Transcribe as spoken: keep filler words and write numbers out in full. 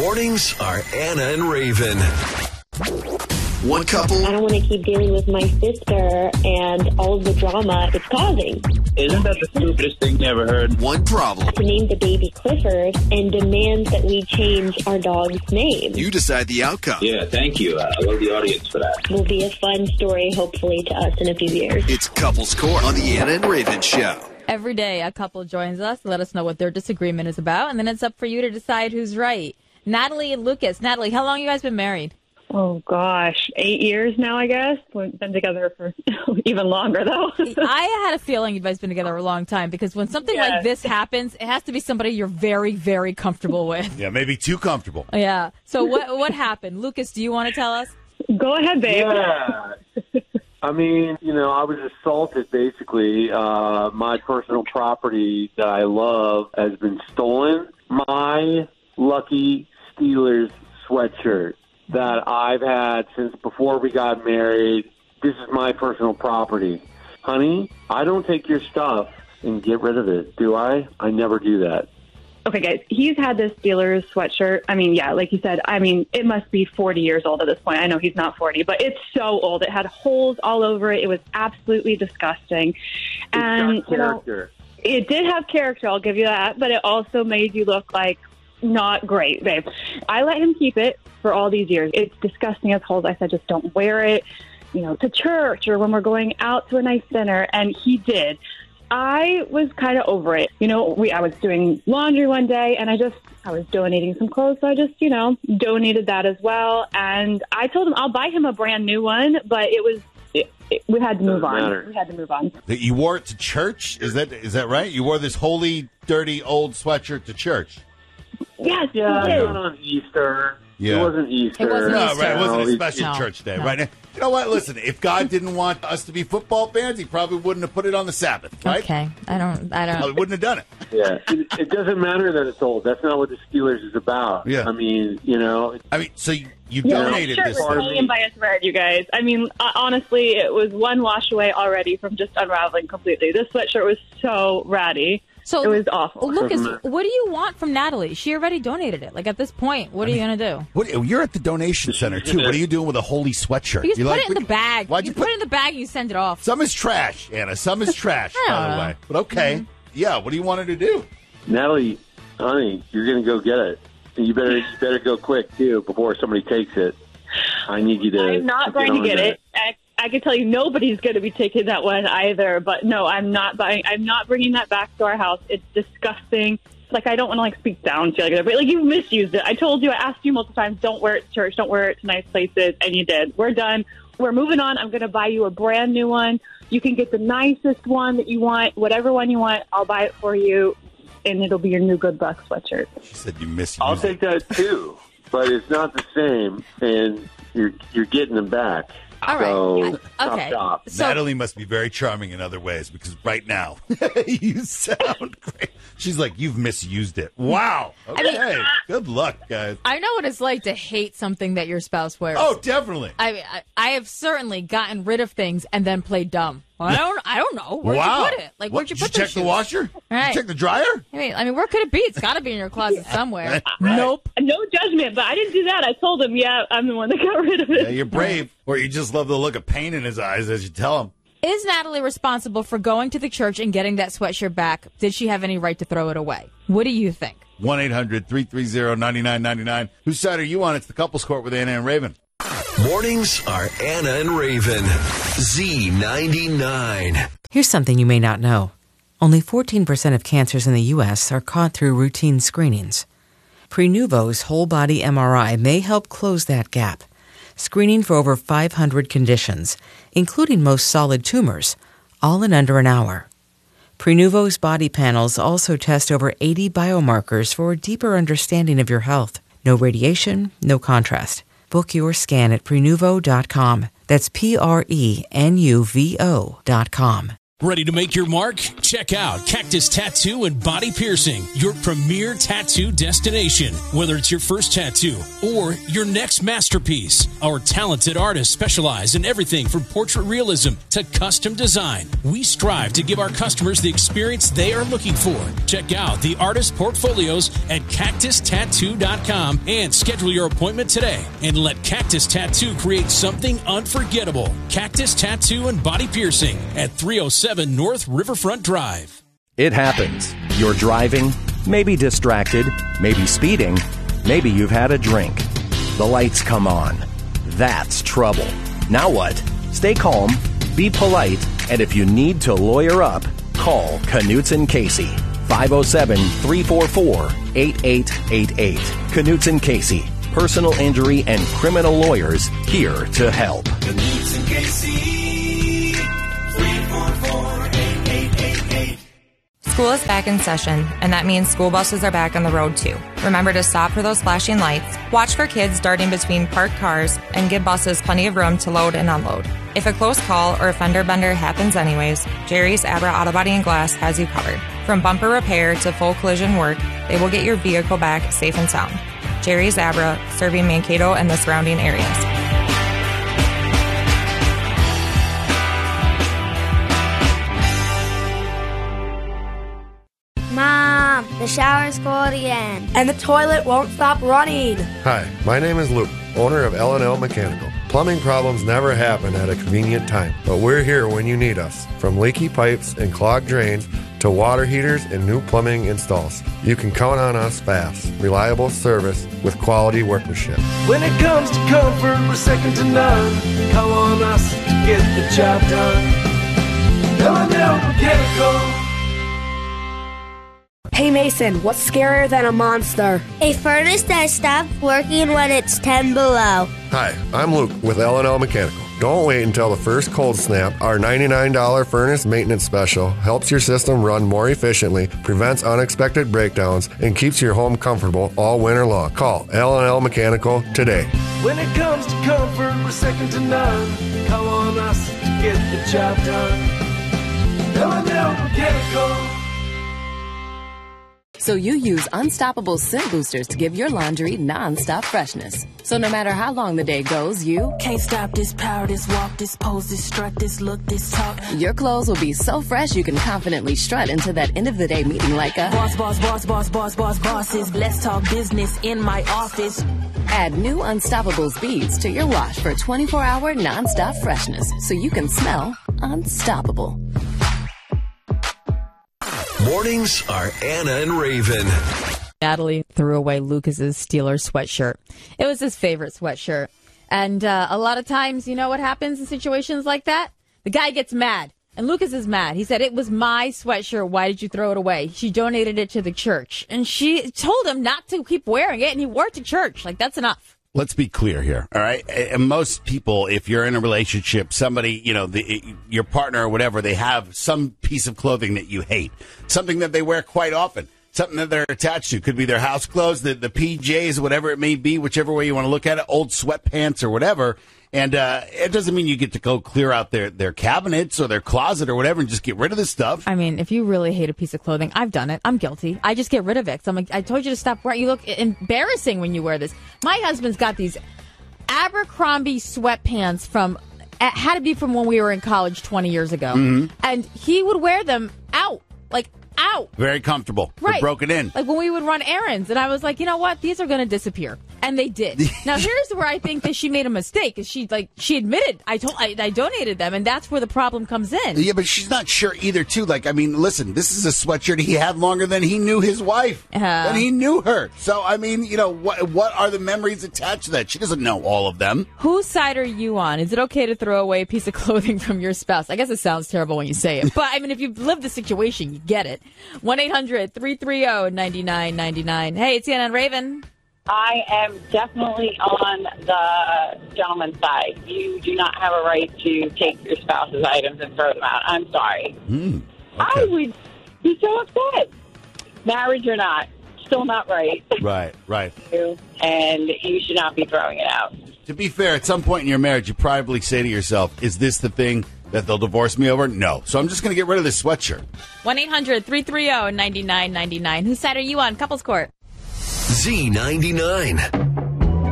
Mornings are Anna and Raven. One couple. I don't want to keep dealing with my sister and all of the drama it's causing. Isn't that the stupidest thing you ever heard? One problem. To name the baby Clifford and demand that we change our dog's name. You decide the outcome. Yeah, thank you. I love the audience for that. Will be a fun story, hopefully, to us in a few years. It's Couples Court on the Anna and Raven Show. Every day, a couple joins us to let us know what their disagreement is about, and then it's up for you to decide who's right. Natalie and Lucas. Natalie, how long have you guys been married? Oh, gosh. Eight years now, I guess. We've been together for even longer, though. I had a feeling you guys been together a long time, because when something Yes. like this happens, it has to be somebody you're very, very comfortable with. Yeah, maybe too comfortable. Yeah. So what what happened? Lucas, do you want to tell us? Go ahead, babe. Yeah. I mean, you know, I was assaulted, basically. Uh, my personal property that I love has been stolen. My lucky Steelers sweatshirt that I've had since before we got married. This is my personal property. Honey, I don't take your stuff and get rid of it, do I? I never do that. Okay, guys. He's had this Steelers sweatshirt. I mean, yeah, like you said, I mean, it must be forty years old at this point. I know he's not forty, but it's so old. It had holes all over it. It was absolutely disgusting. It's And, got you know, character. it did have character, I'll give you that, but it also made you look like not great, babe. I let him keep it for all these years. It's disgusting as holes. I said, just don't wear it, you know, to church or when we're going out to a nice dinner, and he did. I was kind of over it. You know, we I was doing laundry one day, and I just, I was donating some clothes, so I just, you know, donated that as well. And I told him I'll buy him a brand new one, but it was, it, it, we had to move Doesn't on. matter. We had to move on. That you wore it to church? Is that is that right? You wore this holy, dirty, old sweatshirt to church? Yes, Yeah, he did. not on Easter. Yeah. It wasn't Easter. It wasn't No, Easter. right. It wasn't a No, special No, church day, no. right? Now, you know what? Listen, if God didn't want us to be football fans, he probably wouldn't have put it on the Sabbath, right? Okay. I don't. I No, he don't. wouldn't have done it. Yeah, it, it doesn't matter that it's old. That's not what the Steelers is about. Yeah. I mean, you know, I mean, so you, you Yeah, donated that shirt this. was Pardon hanging me? by a thread, you guys. I mean, uh, honestly, it was one wash away already from just unraveling completely. This sweatshirt was so ratty. So It was awful. Lucas, Doesn't matter. what do you want from Natalie? She already donated it. Like, at this point, what are you going to do? What, you're at the donation center, too. What are you doing with a holy sweatshirt? You just You put like- it in the bag. Why'd you you put put it in the bag and you send it off. Some is trash, Anna. Some is trash, I by don't the know. way. But okay. Yeah, what do you want her to do? Natalie, honey, you're going to go get it. And you better you better go quick, too, before somebody takes it. I need you to... I'm not going to on get that. it. I, I can tell you nobody's going to be taking that one either. But no, I'm not buying. I'm not bringing that back to our house. It's disgusting. Like, I don't want to like speak down to you, like that, but like you misused it. I told you, I asked you multiple times, don't wear it to church, don't wear it to nice places, and you did. We're done. We're moving on. I'm going to buy you a brand new one. You can get the nicest one that you want, whatever one you want. I'll buy it for you, and it'll be your new Good Buck sweatshirt. She said you misused I'll it. take that, too. But it's not the same, and you're you're getting them back. All right. So, chop, Okay. chop. So- Natalie must be very charming in other ways, because right now you sound great. She's like, you've misused it. Wow. Okay. Good luck, guys. I know what it's like to hate something that your spouse wears. Oh, definitely. I mean, I, I have certainly gotten rid of things and then played dumb. Well, I don't. I don't know. Where'd wow. you put it? Like, What, where'd you did put you those check the shoes? washer? Did Right. you check the dryer? I mean, I mean, where could it be? It's got to be in your closet somewhere. Right. Nope. No judgment, but I didn't do that. I told him, yeah, I'm the one that got rid of it. Yeah, you're brave. Or you just love the look of pain in his eyes as you tell him. Is Natalie responsible for going to the church and getting that sweatshirt back? Did she have any right to throw it away? What do you think? one eight hundred three three zero nine nine nine nine. Whose side are you on? It's the Couples Court with Anna and Raven. Mornings are Anna and Raven. Z ninety-nine. Here's something you may not know. Only fourteen percent of cancers in the U S are caught through routine screenings. Prenuvo's whole-body M R I may help close that gap, screening for over five hundred conditions, including most solid tumors, all in under an hour. Prenuvo's body panels also test over eighty biomarkers for a deeper understanding of your health. No radiation, no contrast. Book your scan at Prenuvo dot com. That's P R E N U V O dot com. Ready to make your mark? Check out Cactus Tattoo and Body Piercing, your premier tattoo destination. Whether it's your first tattoo or your next masterpiece, our talented artists specialize in everything from portrait realism to custom design. We strive to give our customers the experience they are looking for. Check out the artist portfolios at cactus tattoo dot com and schedule your appointment today and let Cactus Tattoo create something unforgettable. Cactus Tattoo and Body Piercing at three oh seven North Riverfront Drive. It happens. You're driving, maybe distracted, maybe speeding, maybe you've had a drink. The lights come on. That's trouble. Now what? Stay calm, be polite, and if you need to lawyer up, call Knutson Casey. five oh seven, three four four, eight eight eight eight. Knutson Casey. Personal injury and criminal lawyers here to help. Knutson Casey. three four four, eight eight eight eight. School is back in session, and that means school buses are back on the road too. Remember to stop for those flashing lights, watch for kids darting between parked cars, and give buses plenty of room to load and unload. If a close call or a fender bender happens anyways, Jerry's Abra Auto Body and Glass has you covered. From bumper repair to full collision work, they will get your vehicle back safe and sound. Jerry's Abra, serving Mankato and the surrounding areas. Mom, the shower's full again. And the toilet won't stop running. Hi, my name is Luke, owner of L and L Mechanical. Plumbing problems never happen at a convenient time, but we're here when you need us. From leaky pipes and clogged drains to water heaters and new plumbing installs. You can count on us fast, reliable service with quality workmanship. When it comes to comfort, we're second to none. Call on us to get the job done. L and L Mechanical. Hey Mason, what's scarier than a monster? A furnace that stops working when it's ten below. Hi, I'm Luke with L and L Mechanical. Don't wait until the first cold snap. Our ninety-nine dollars furnace maintenance special helps your system run more efficiently, prevents unexpected breakdowns, and keeps your home comfortable all winter long. Call L and L Mechanical today. When it comes to comfort, we're second to none. Call on us to get the job done. L and L Mechanical. So you use Unstoppable Scent Boosters to give your laundry non-stop freshness. So no matter how long the day goes, you can't stop this power, this walk, this pose, this strut, this look, this talk. Your clothes will be so fresh you can confidently strut into that end of the day meeting like a boss, boss, boss, boss, boss, boss, bosses. Let's talk business in my office. Add new Unstoppables beads to your wash for twenty-four hour non-stop freshness so you can smell unstoppable. Mornings are Anna and Raven. Natalie threw away Lucas's Steelers sweatshirt. It was his favorite sweatshirt. And uh, a lot of times, you know what happens in situations like that? The guy gets mad. And Lucas is mad. He said, it was my sweatshirt. Why did you throw it away? She donated it to the church. And she told him not to keep wearing it, and he wore it to church. Like, that's enough. Let's be clear here, all right? And most people, if you're in a relationship, somebody, you know, the, your partner or whatever, they have some piece of clothing that you hate, something that they wear quite often, something that they're attached to. Could be their house clothes, the, the P Js, whatever it may be, whichever way you want to look at it, old sweatpants or whatever. And uh, it doesn't mean you get to go clear out their, their cabinets or their closet or whatever and just get rid of this stuff. I mean, if you really hate a piece of clothing, I've done it. I'm guilty. I just get rid of it. So I'm like, I told you to stop wearing. You look embarrassing when you wear this. My husband's got these Abercrombie sweatpants from, it had to be from when we were in college twenty years ago. Mm-hmm. And he would wear them out, like out. Very comfortable. Right. They're broken in. Like when we would run errands. And I was like, you know what? These are going to disappear. And they did. Now, here's where I think that she made a mistake. Is she like she admitted I told I, I donated them, and that's where the problem comes in. Yeah, but she's not sure either, too. Like, I mean, listen, this is a sweatshirt he had longer than he knew his wife, uh, than he knew her. So, I mean, you know, what what are the memories attached to that? She doesn't know all of them. Whose side are you on? Is it okay to throw away a piece of clothing from your spouse? I guess it sounds terrible when you say it, but I mean, if you've lived the situation, you get it. one eight hundred three three zero nine nine nine nine. Hey, it's Anna and Raven. I am definitely on the gentleman's side. You do not have a right to take your spouse's items and throw them out. I'm sorry. Mm, okay. I would be so upset. Marriage or not, still not right. Right, right. And you should not be throwing it out. To be fair, at some point in your marriage, you probably say to yourself, is this the thing that they'll divorce me over? No. So I'm just going to get rid of this sweatshirt. one eight hundred three three zero nine nine nine nine. Whose side are you on? Couples Court. Z ninety-nine.